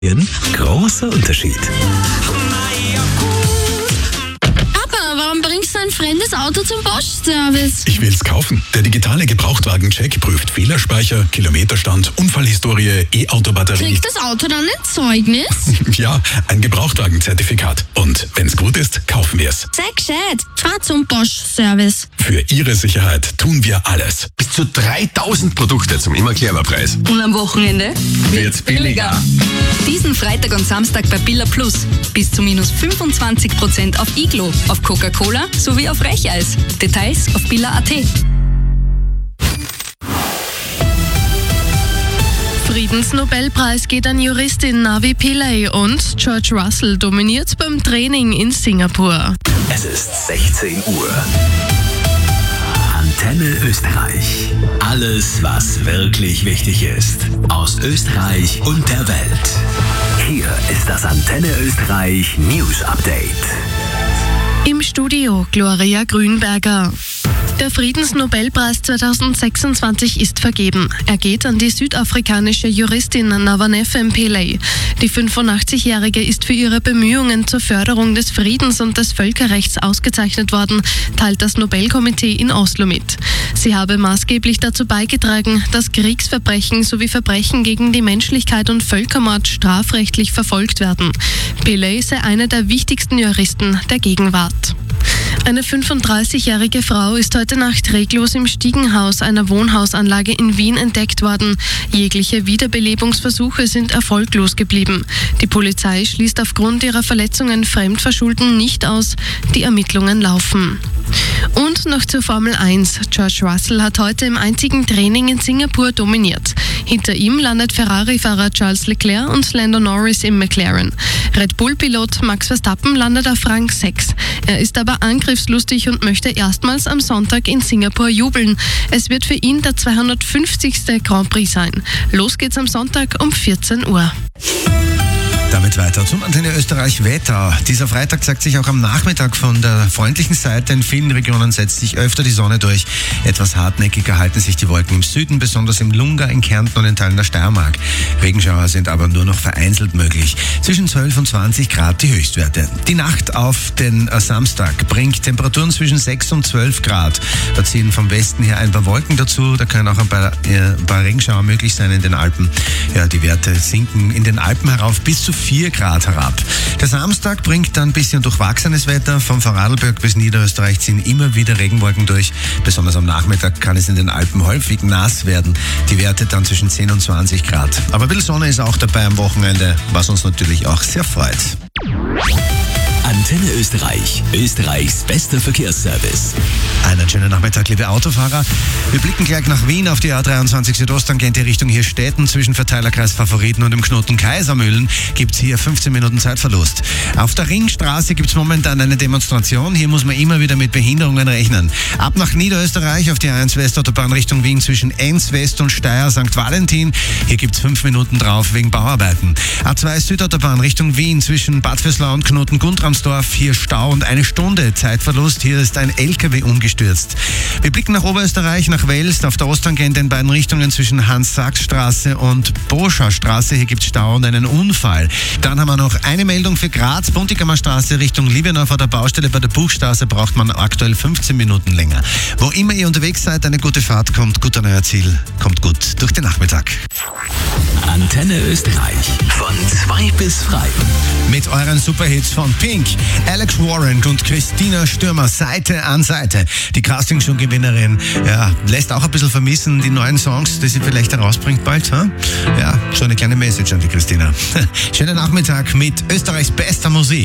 Großer Unterschied. Papa, warum bringst du ein fremdes Auto zum Bosch-Service? Ich will's kaufen. Der digitale Gebrauchtwagen-Check prüft Fehlerspeicher, Kilometerstand, Unfallhistorie, E-Auto-Batterie. Kriegt das Auto dann ein Zeugnis? Ja, ein Gebrauchtwagenzertifikat. Und wenn's gut ist, kaufen wir's. Sei gescheit, fahr zum Bosch-Service. Für Ihre Sicherheit tun wir alles. Bis zu 3000 Produkte zum immer Preis. Und am Wochenende Wird's billiger. Diesen Freitag und Samstag bei Billa Plus. Bis zu minus 25% auf Iglo, auf Coca-Cola sowie auf Recheis. Details auf billa.at. Friedensnobelpreis geht an Juristin Navi Pillay und George Russell dominiert beim Training in Singapur. Es ist 16 Uhr. Antenne Österreich. Alles, was wirklich wichtig ist. Aus Österreich und der Welt. Hier ist das Antenne Österreich News Update. Im Studio Gloria Grünberger. Der Friedensnobelpreis 2026 ist vergeben. Er geht an die südafrikanische Juristin Navanefem Pillay. Die 85-Jährige ist für ihre Bemühungen zur Förderung des Friedens und des Völkerrechts ausgezeichnet worden, teilt das Nobelkomitee in Oslo mit. Sie habe maßgeblich dazu beigetragen, dass Kriegsverbrechen sowie Verbrechen gegen die Menschlichkeit und Völkermord strafrechtlich verfolgt werden. Pillay sei eine der wichtigsten Juristen der Gegenwart. Eine 35-jährige Frau ist heute Nacht reglos im Stiegenhaus einer Wohnhausanlage in Wien entdeckt worden. Jegliche Wiederbelebungsversuche sind erfolglos geblieben. Die Polizei schließt aufgrund ihrer Verletzungen Fremdverschulden nicht aus. Die Ermittlungen laufen. Und noch zur Formel 1. George Russell hat heute im einzigen Training in Singapur dominiert. Hinter ihm landet Ferrari-Fahrer Charles Leclerc und Lando Norris im McLaren. Red Bull-Pilot Max Verstappen landet auf Rang 6. Er ist aber angriffslustig und möchte erstmals am Sonntag in Singapur jubeln. Es wird für ihn der 250. Grand Prix sein. Los geht's am Sonntag um 14 Uhr. Damit weiter zum Antenne Österreich Wetter. Dieser Freitag zeigt sich auch am Nachmittag von der freundlichen Seite. In vielen Regionen setzt sich öfter die Sonne durch. Etwas hartnäckiger halten sich die Wolken im Süden, besonders im Lunga, in Kärnten und in Teilen der Steiermark. Regenschauer sind aber nur noch vereinzelt möglich. Zwischen 12 und 20 Grad die Höchstwerte. Die Nacht auf den Samstag bringt Temperaturen zwischen 6 und 12 Grad. Da ziehen vom Westen her ein paar Wolken dazu. Da können auch ein paar Regenschauer möglich sein in den Alpen. Ja, die Werte sinken in den Alpen herauf bis zu 4 Grad herab. Der Samstag bringt dann ein bisschen durchwachsenes Wetter. Vom Vorarlberg bis Niederösterreich ziehen immer wieder Regenwolken durch. Besonders am Nachmittag kann es in den Alpen häufig nass werden. Die Werte dann zwischen 10 und 20 Grad. Aber ein bisschen Sonne ist auch dabei am Wochenende, was uns natürlich auch sehr freut. Antenne Österreich. Österreichs bester Verkehrsservice. Einen schönen Nachmittag, liebe Autofahrer. Wir blicken gleich nach Wien auf die A23 Südosttangente Richtung Hirstetten. Zwischen Verteilerkreis Favoriten und dem Knoten Kaisermühlen gibt es hier 15 Minuten Zeitverlust. Auf der Ringstraße gibt es momentan eine Demonstration. Hier muss man immer wieder mit Behinderungen rechnen. Ab nach Niederösterreich auf die A1 Westautobahn Richtung Wien zwischen Enns West und Steyr St. Valentin. Hier gibt es 5 Minuten drauf wegen Bauarbeiten. A2 Südautobahn Richtung Wien zwischen Bad Vöslau und Knoten Guntramsdorf. Hier Stau und 1 Stunde Zeitverlust. Hier ist ein LKW umgestürzt. Wir blicken nach Oberösterreich, nach Wels, auf der Osttangente in beiden Richtungen zwischen Hans-Sachs-Straße und Boscher-Straße. Hier gibt es Stau und einen Unfall. Dann haben wir noch eine Meldung für Graz, Buntigamer Straße Richtung Liebenau vor der Baustelle bei der Buchstraße braucht man aktuell 15 Minuten länger. Wo immer ihr unterwegs seid, eine gute Fahrt, kommt gut an euer Ziel, kommt gut durch den Nachmittag. Antenne Österreich. Von 2 bis frei. Mit euren Superhits von Pink, Alex Warren und Christina Stürmer Seite an Seite. Die Castingshow-Gewinnerin lässt auch ein bisschen vermissen die neuen Songs, die sie vielleicht herausbringt bald. Ja, schon eine kleine Message an die Christina. Schönen Nachmittag mit Österreichs bester Musik.